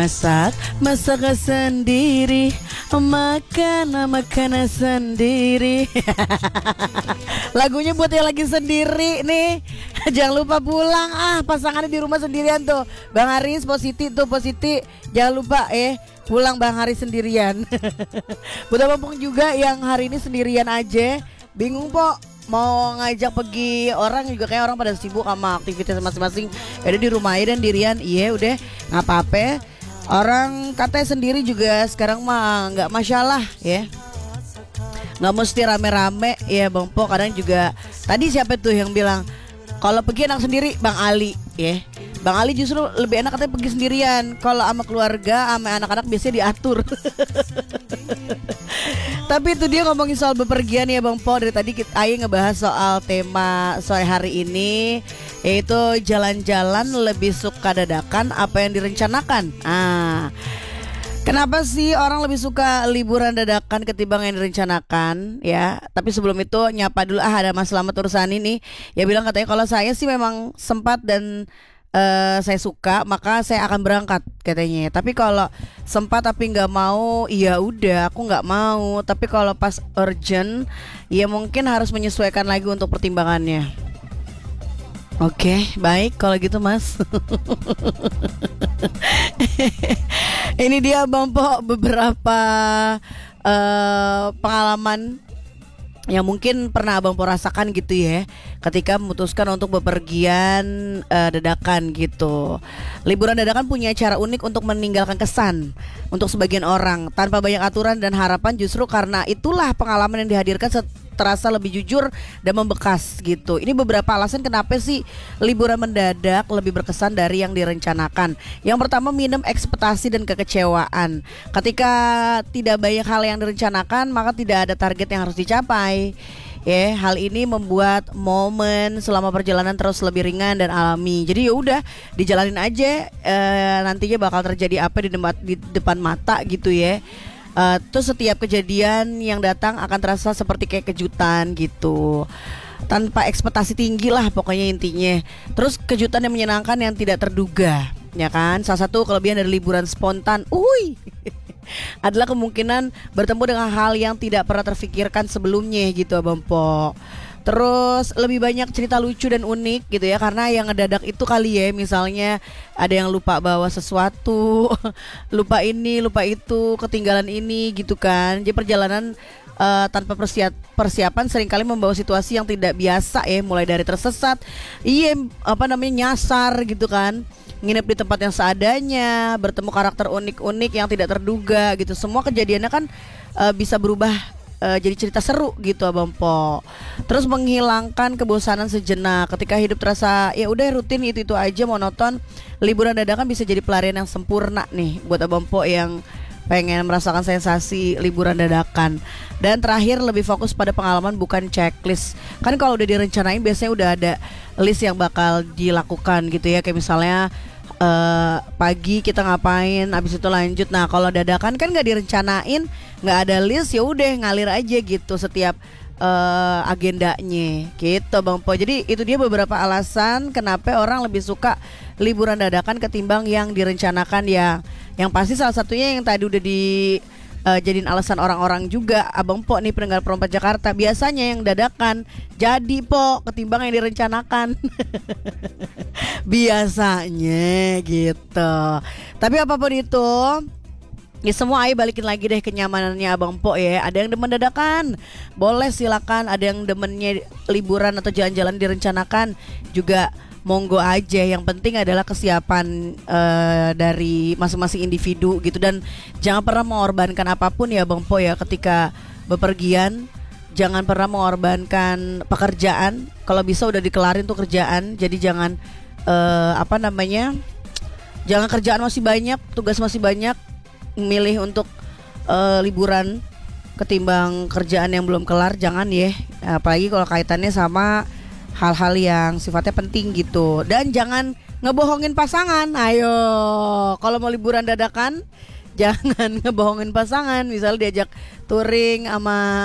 Masak sendiri, makan sendiri. Lagunya buat yang lagi sendiri nih. Jangan lupa pulang pasangannya di rumah sendirian tuh. Bang Haris, Positi tuh, Positi jangan lupa pulang Bang Haris sendirian. Buat Abang juga yang hari ini sendirian aja, bingung po mau ngajak pergi orang juga, kayak orang pada sibuk sama aktivitas masing-masing. Ada di rumah aja dan dirian, iya udah nggak apa-apa. Orang katanya sendiri juga sekarang mah nggak masalah ya, nggak mesti rame-rame ya Bang Po. Kadang juga tadi siapa tuh yang bilang kalau pergi enak sendiri, Bang Ali ya. Bang Ali justru lebih enak katanya pergi sendirian. Kalau sama keluarga, sama anak-anak biasanya diatur. Tapi itu dia ngomongin soal bepergian ya Bang Po. Dari tadi Aye ngebahas soal tema sore hari ini, yaitu jalan-jalan lebih suka dadakan apa yang direncanakan. Kenapa sih orang lebih suka liburan dadakan ketimbang yang direncanakan ya? Tapi sebelum itu nyapa dulu ada Mas Slamet urusan ini. Ya bilang katanya kalau saya sih memang sempat dan saya suka maka saya akan berangkat katanya. Tapi kalau sempat tapi nggak mau, ya udah aku nggak mau. Tapi kalau pas urgent, ya mungkin harus menyesuaikan lagi untuk pertimbangannya. Oke, baik kalau gitu Mas. Ini dia Bang Po beberapa pengalaman yang mungkin pernah Abang Po rasakan gitu ya, ketika memutuskan untuk bepergian dadakan gitu. Liburan dadakan punya cara unik untuk meninggalkan kesan untuk sebagian orang tanpa banyak aturan dan harapan. Justru karena itulah pengalaman yang dihadirkan terasa lebih jujur dan membekas gitu. Ini beberapa alasan kenapa sih liburan mendadak lebih berkesan dari yang direncanakan. Yang pertama, minim ekspektasi dan kekecewaan. Ketika tidak banyak hal yang direncanakan, maka tidak ada target yang harus dicapai. Ya, hal ini membuat momen selama perjalanan terus lebih ringan dan alami. Jadi ya udah dijalanin aja, nantinya bakal terjadi apa di depan mata gitu ya. Terus setiap kejadian yang datang akan terasa seperti kayak kejutan gitu, tanpa ekspektasi tinggi lah pokoknya intinya. Terus kejutan yang menyenangkan yang tidak terduga, ya kan. Salah satu kelebihan dari liburan spontan adalah kemungkinan bertemu dengan hal yang tidak pernah terfikirkan sebelumnya gitu Abang Po. Terus lebih banyak cerita lucu dan unik gitu ya, karena yang ngedadak itu kali ya. Misalnya ada yang lupa bawa sesuatu, lupa ini, lupa itu, ketinggalan ini gitu kan. Jadi perjalanan tanpa persiapan seringkali membawa situasi yang tidak biasa ya. Mulai dari tersesat, nyasar gitu kan, nginep di tempat yang seadanya, bertemu karakter unik-unik yang tidak terduga gitu. Semua kejadiannya kan bisa berubah jadi cerita seru gitu Abang Po. Terus menghilangkan kebosanan sejenak ketika hidup terasa ya udah rutin itu aja, monoton. Liburan dadakan bisa jadi pelarian yang sempurna nih buat Abang Po yang pengen merasakan sensasi liburan dadakan. Dan terakhir, lebih fokus pada pengalaman bukan checklist. Kan kalau udah direncanain biasanya udah ada list yang bakal dilakukan gitu ya. Kayak misalnya pagi kita ngapain, abis itu lanjut. Nah kalau dadakan kan nggak direncanain, nggak ada list, ya udah ngalir aja gitu setiap agendanya gitu Bang Po. Jadi itu dia beberapa alasan kenapa orang lebih suka liburan dadakan ketimbang yang direncanakan ya. Yang pasti salah satunya yang tadi udah jadiin alasan orang-orang juga Abang Po nih, pendengar Perompak Jakarta. Biasanya yang dadakan jadi Po ketimbang yang direncanakan. Biasanya gitu. Tapi apapun itu, ya semua Ayo balikin lagi deh kenyamanannya Abang Po ya. Ada yang demen dadakan, boleh silakan. Ada yang demennya liburan atau jalan-jalan direncanakan, juga monggo aja. Yang penting adalah kesiapan dari masing-masing individu gitu. Dan jangan pernah mengorbankan apapun ya Bang Po ya ketika bepergian. Jangan pernah mengorbankan pekerjaan. Kalau bisa udah dikelarin tuh kerjaan. Jadi jangan jangan kerjaan masih banyak, tugas masih banyak, milih untuk liburan ketimbang kerjaan yang belum kelar. Jangan ya. Apalagi kalau kaitannya sama hal-hal yang sifatnya penting gitu. Dan jangan ngebohongin pasangan. Ayo, kalau mau liburan dadakan jangan ngebohongin pasangan. Misal diajak touring sama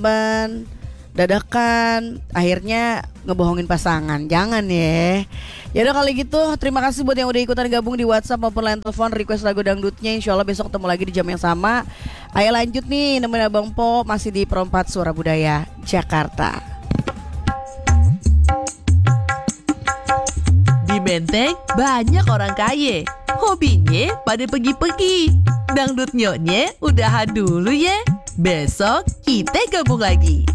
teman-teman dadakan, akhirnya ngebohongin pasangan. Jangan ya. Ya udah kali gitu, terima kasih buat yang udah ikutan gabung di WhatsApp maupun line telepon request lagu dangdutnya. Insya Allah besok ketemu lagi di jam yang sama. Ayo lanjut nih, nemenin Abang Po masih di Perempat Suara Budaya Jakarta. Di Menteng banyak orang kaya, hobinya pada pergi-pergi. Dangdut nyoknya udahan dulu ya. Besok kita gabung lagi.